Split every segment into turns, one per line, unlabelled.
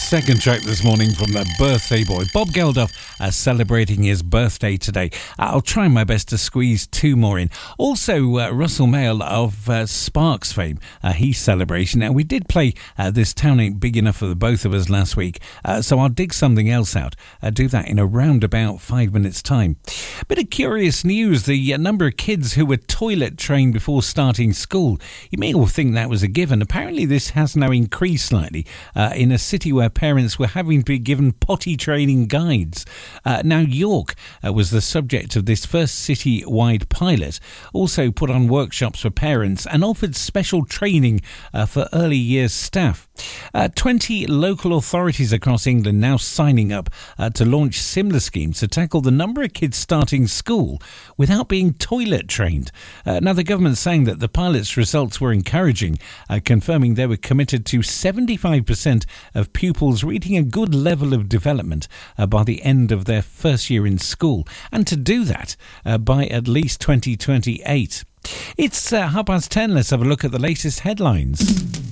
second track this morning from the birthday boy, Bob Geldof, celebrating his birthday today. I'll try my best to squeeze two more in. Also, Russell Mail of Sparks fame, he's celebration. Now, we did play This Town Ain't Big Enough for the both of us last week, so I'll dig something else out. Do that in around about 5 minutes' time. Bit of curious news, the number of kids who were toilet trained before starting school. You may all think that was a given. Apparently, this has now increased slightly in a city where parents were having to be given potty training guides. Now, York was the subject of this first city-wide pilot, also put on workshops for parents and offered special training for early years staff. 20 local authorities across England now signing up to launch similar schemes to tackle the number of kids starting school without being toilet trained. Now, the government's saying that the pilot's results were encouraging, confirming they were committed to 75% of pupils reaching a good level of development by the end of their first year in school, and to do that by at least 2028. It's 10:30. Let's have a look at the latest headlines.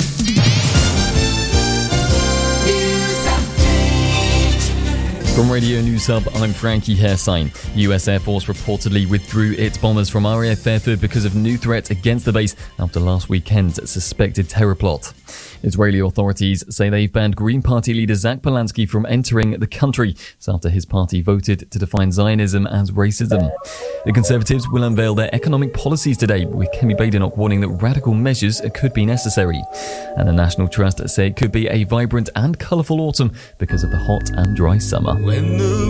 From Radio News Hub, I'm Frankie Hairsign. US Air Force reportedly withdrew its bombers from RAF Fairford because of new threats against the base after last weekend's suspected terror plot. Israeli authorities say they've banned Green Party leader Zach Polanski from entering the country after his party voted to define Zionism as racism. The Conservatives will unveil their economic policies today, with Kemi Badenoch warning that radical measures could be necessary. And the National Trust say it could be a vibrant and colourful autumn because of the hot and dry summer.